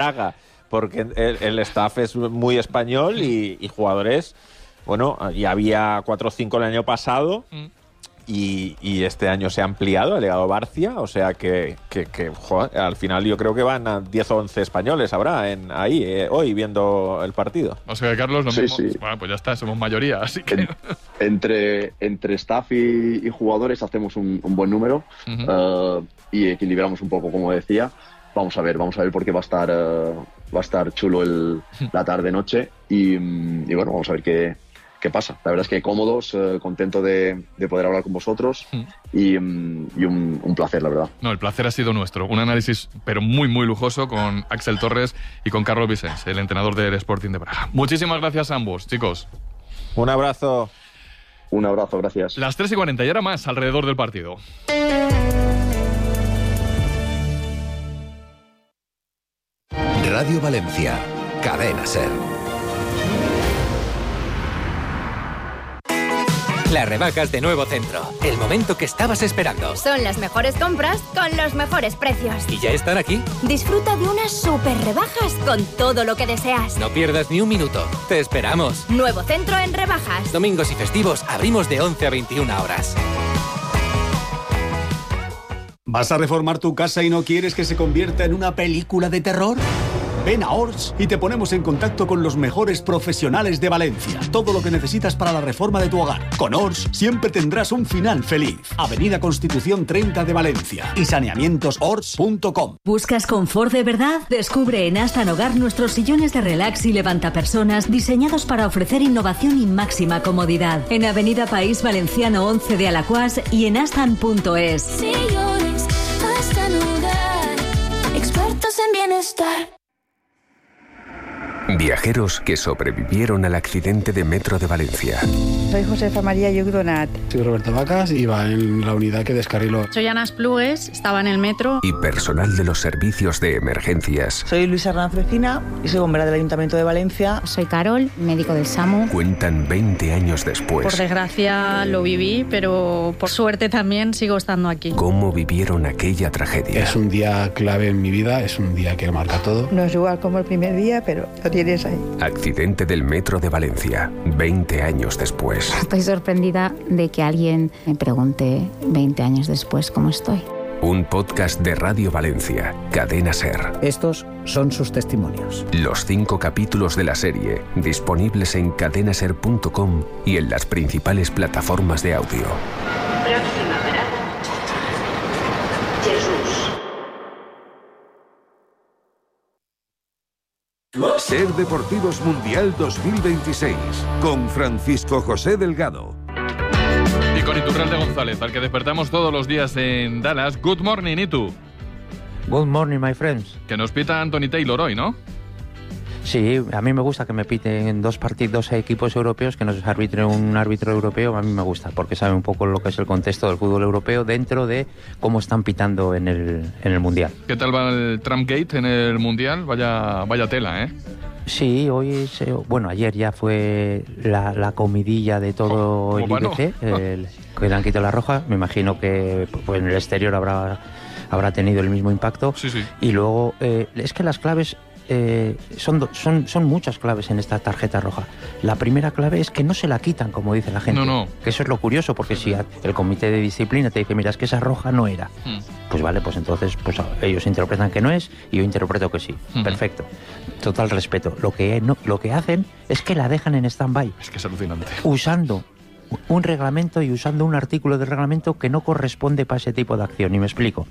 Braga, porque el staff es muy español y jugadores, bueno, ya había 4 o 5 el año pasado y este año se ha ampliado, ha llegado Barcia, o sea que joder, al final yo creo que van a 10 o 11 españoles habrá ahí hoy viendo el partido. O sea que Carlos, lo mismo, Sí. Bueno, pues ya está, somos mayoría, así que... Entre staff y jugadores hacemos un buen número y equilibramos un poco, como decía. Vamos a ver porque va a estar chulo la tarde-noche y bueno, vamos a ver qué pasa. La verdad es que cómodos, contento de poder hablar con vosotros y un placer, la verdad. No, el placer ha sido nuestro. Un análisis, pero muy, muy lujoso, con Axel Torres y con Carlos Vicens, el entrenador del Sporting de Braga. Muchísimas gracias a ambos, chicos. Un abrazo. Un abrazo, gracias. Las 3:40 y ahora más alrededor del partido. Radio Valencia, Cadena SER. Las rebajas de Nuevo Centro, el momento que estabas esperando. Son las mejores compras con los mejores precios. ¿Y ya están aquí? Disfruta de unas super rebajas con todo lo que deseas. No pierdas ni un minuto. Te esperamos. Nuevo Centro en rebajas. Domingos y festivos abrimos de 11 a 21 horas. ¿Vas a reformar tu casa y no quieres que se convierta en una película de terror? Ven a Ors y te ponemos en contacto con los mejores profesionales de Valencia. Todo lo que necesitas para la reforma de tu hogar. Con Ors siempre tendrás un final feliz. Avenida Constitución 30 de Valencia y saneamientosors.com. ¿Buscas confort de verdad? Descubre en Astan Hogar nuestros sillones de relax y levantapersonas diseñados para ofrecer innovación y máxima comodidad. En Avenida País Valenciano 11 de Alacuás y en astan.es. Sillones Astan Hogar, expertos en bienestar. Viajeros que sobrevivieron al accidente de metro de Valencia. Soy Josefa María Yugdonat. Soy Roberto Vacas, iba en la unidad que descarriló. Soy Ana Esplugues, estaba en el metro. Y personal de los servicios de emergencias. Soy Luisa Hernández Frecina y soy bombera del Ayuntamiento de Valencia. Soy Carol, médico del SAMU. Cuentan 20 años después. Por desgracia lo viví, pero por suerte también sigo estando aquí. ¿Cómo vivieron aquella tragedia? Es un día clave en mi vida, es un día que marca todo. No es igual como el primer día, pero lo tienes ahí. Accidente del metro de Valencia, 20 años después. Estoy sorprendida de que alguien me pregunte 20 años después cómo estoy. Un podcast de Radio Valencia, Cadena SER. Estos son sus testimonios. Los 5 capítulos de la serie, disponibles en cadenaser.com y en las principales plataformas de audio. Próxima parada, Jesús. SER Deportivos Mundial 2026 con Francisco José Delgado. Y con Iturralde González, al que despertamos todos los días en Dallas. Good morning, Itu. Good morning, my friends. Que nos pita Anthony Taylor hoy, ¿no? Sí, a mí me gusta que me piten dos equipos europeos, que nos arbitre un árbitro europeo. A mí me gusta, porque sabe un poco lo que es el contexto del fútbol europeo dentro de cómo están pitando en el Mundial. ¿Qué tal va el Trumpgate en el Mundial? Vaya tela, ¿eh? Sí, hoy ayer ya fue la comidilla de todo el IBC, que le han quitado la roja. Me imagino que pues, en el exterior habrá tenido el mismo impacto. Sí. Y luego, es que las claves... son muchas claves en esta tarjeta roja. La primera clave es que no se la quitan, como dice la gente. No. Que eso es lo curioso, porque si el comité de disciplina te dice, mira, es que esa roja no era. Pues vale, pues entonces pues ellos interpretan que no es y yo interpreto que sí. Perfecto. Total respeto. Lo que hacen es que la dejan en stand-by. Es que es alucinante. Usando un reglamento y usando un artículo del reglamento que no corresponde para ese tipo de acción. Y me explico.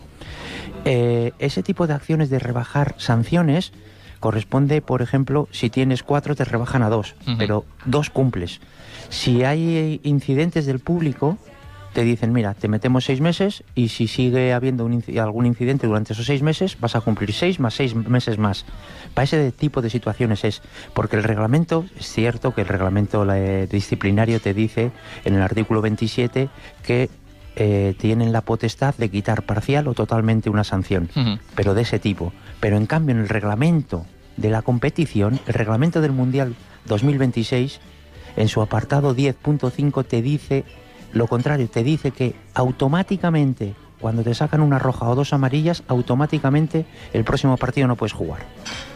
Ese tipo de acciones de rebajar sanciones corresponde, por ejemplo, si tienes 4 te rebajan a 2, pero 2 cumples. Si hay incidentes del público, te dicen, mira, te metemos 6 meses y si sigue habiendo algún incidente durante esos 6 meses, vas a cumplir 6 más 6 meses más. Para ese tipo de situaciones es, porque el reglamento, es cierto que el reglamento disciplinario te dice en el artículo 27 que tienen la potestad de quitar parcial o totalmente una sanción, pero de ese tipo. Pero en cambio en el reglamento de la competición, el reglamento del Mundial 2026, en su apartado 10.5 te dice lo contrario, te dice que automáticamente, cuando te sacan una roja o 2 amarillas, automáticamente el próximo partido no puedes jugar.